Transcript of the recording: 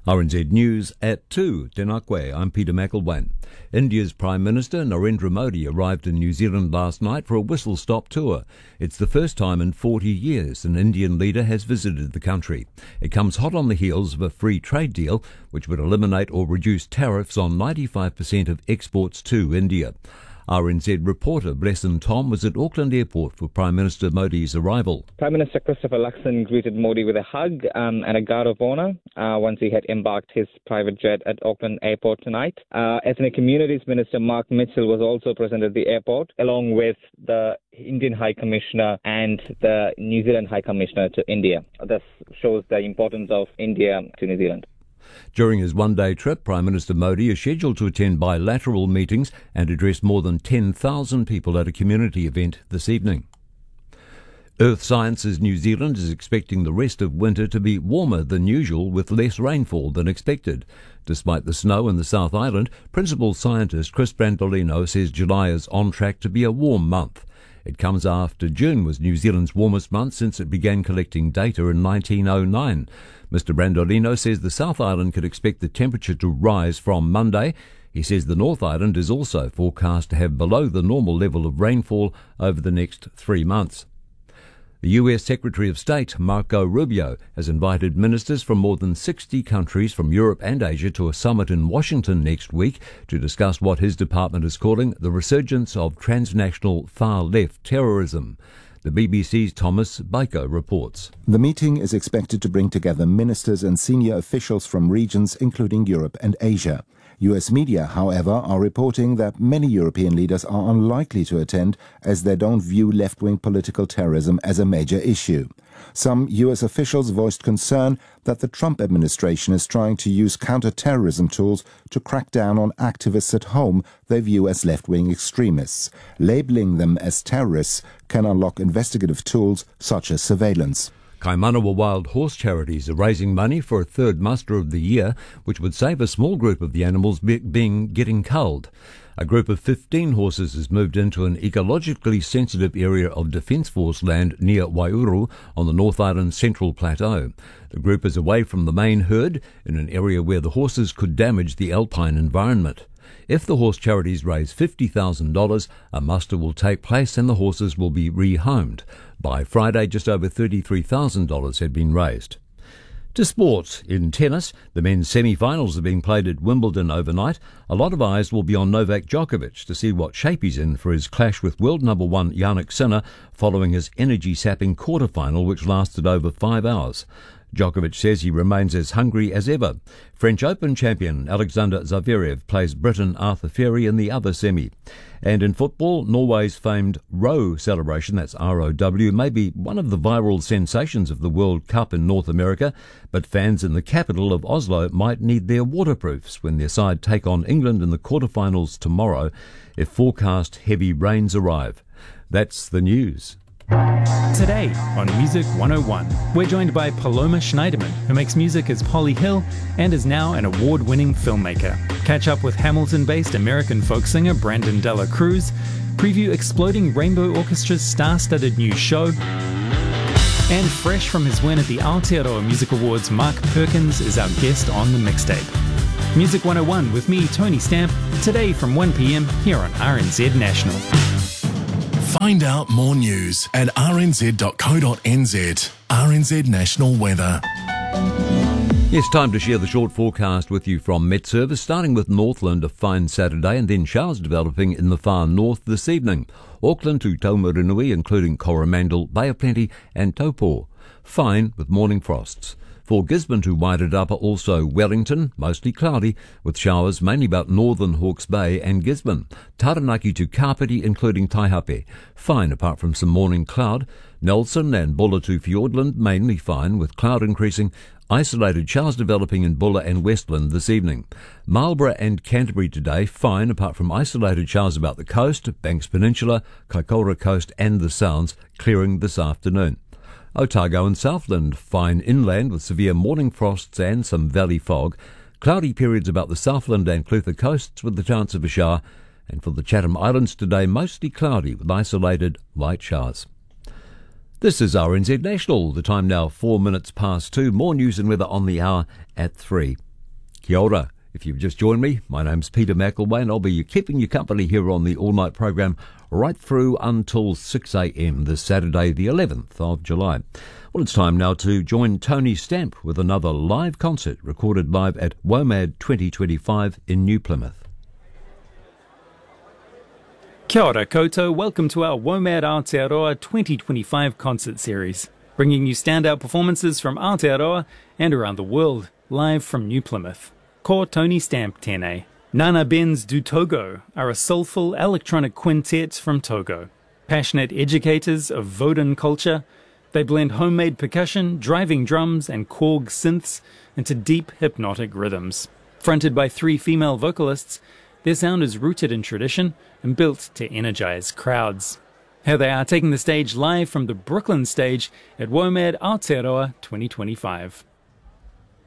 RNZ News at 2. Tenakwe, I'm Peter McElwain. India's Prime Minister Narendra Modi arrived in New Zealand last night for a whistle-stop tour. It's the first time in 40 years an Indian leader has visited the country. It comes hot on the heels of a free trade deal which would eliminate or reduce tariffs on 95% of exports to India. RNZ reporter Blesson Tom was at Auckland Airport for Prime Minister Modi's arrival. Prime Minister Christopher Luxon greeted Modi with a hug and a guard of honour once he had embarked his private jet at Auckland Airport tonight. Ethnic Communities Minister Mark Mitchell was also present at the airport, along with the Indian High Commissioner and the New Zealand High Commissioner to India. This shows the importance of India to New Zealand. During his one-day trip, Prime Minister Modi is scheduled to attend bilateral meetings and address more than 10,000 people at a community event this evening. Earth Sciences New Zealand is expecting the rest of winter to be warmer than usual with less rainfall than expected. Despite the snow in the South Island, Principal Scientist Chris Brandolino says July is on track to be a warm month. It comes after June was New Zealand's warmest month since it began collecting data in 1909. Mr. Brandolino says the South Island could expect the temperature to rise from Monday. He says the North Island is also forecast to have below the normal level of rainfall over the next 3 months. The US Secretary of State, Marco Rubio, has invited ministers from more than 60 countries from Europe and Asia to a summit in Washington next week to discuss what his department is calling the resurgence of transnational far-left terrorism. The BBC's Thomas Baiko reports. The meeting is expected to bring together ministers and senior officials from regions including Europe and Asia. US media, however, are reporting that many European leaders are unlikely to attend as they don't view left-wing political terrorism as a major issue. Some US officials voiced concern that the Trump administration is trying to use counter-terrorism tools to crack down on activists at home they view as left-wing extremists. Labeling them as terrorists can unlock investigative tools such as surveillance. Kaimanawa Wild Horse Charities are raising money for a third muster of the year, which would save a small group of the animals getting culled. A group of 15 horses has moved into an ecologically sensitive area of Defence Force land near Waihuru on the North Island Central Plateau. The group is away from the main herd in an area where the horses could damage the alpine environment. If the horse charities raise $50,000, a muster will take place and the horses will be rehomed. By Friday, just over $33,000 had been raised. To sport. In tennis, the men's semi-finals are being played at Wimbledon overnight. A lot of eyes will be on Novak Djokovic to see what shape he's in for his clash with world number one Jannik Sinner following his energy-sapping quarter-final which lasted over 5 hours. Djokovic says he remains as hungry as ever. French Open champion Alexander Zverev plays Briton Arthur Ferry in the other semi. And in football, Norway's famed Row celebration, that's R-O-W, may be one of the viral sensations of the World Cup in North America, but fans in the capital of Oslo might need their waterproofs when their side take on England in the quarterfinals tomorrow if forecast heavy rains arrive. That's the news. Today on Music 101, we're joined by Paloma Schneiderman, who makes music as Polly Hill and is now an award-winning filmmaker. Catch up with Hamilton-based American folk singer Brandon Dela Cruz, preview Exploding Rainbow Orchestra's star-studded new show, and fresh from his win at the Aotearoa Music Awards, Mark Perkins is our guest on the mixtape. Music 101 with me, Tony Stamp, today from 1 p.m. here on RNZ National. Find out more news at rnz.co.nz. RNZ National Weather. It's time to share the short forecast with you from Met Service, starting with Northland, a fine Saturday, and then showers developing in the far north this evening. Auckland to Taumarunui, including Coromandel, Bay of Plenty and Taupo. Fine with morning frosts. For Gisborne to Wairarapa, also Wellington, mostly cloudy, with showers mainly about northern Hawke's Bay and Gisborne. Taranaki to Kapiti, including Taihape. Fine apart from some morning cloud. Nelson and Bulla to Fiordland, mainly fine, with cloud increasing. Isolated showers developing in Bulla and Westland this evening. Marlborough and Canterbury today, fine apart from isolated showers about the coast, Banks Peninsula, Kaikoura Coast and the Sounds, clearing this afternoon. Otago and Southland, fine inland with severe morning frosts and some valley fog. Cloudy periods about the Southland and Clutha coasts with the chance of a shower. And for the Chatham Islands today, mostly cloudy with isolated light showers. This is RNZ National. The time now 4 minutes past 2. More news and weather on the hour at 3. Kia ora. If you've just joined me, my name's Peter McElwain and I'll be keeping you company here on the all-night program right through until 6 a.m. this Saturday, the 11th of July. Well, it's time now to join Tony Stamp with another live concert recorded live at WOMAD 2025 in New Plymouth. Kia ora koutou, welcome to our WOMAD Aotearoa 2025 concert series, bringing you standout performances from Aotearoa and around the world, live from New Plymouth. Ko Tony Stamp tēnei. Nana Benz du Togo are a soulful electronic quintet from Togo. Passionate educators of Vodun culture, they blend homemade percussion, driving drums and Korg synths into deep hypnotic rhythms. Fronted by 3 female vocalists, their sound is rooted in tradition and built to energize crowds. Here they are taking the stage live from the Brooklyn stage at WOMAD Aotearoa 2025.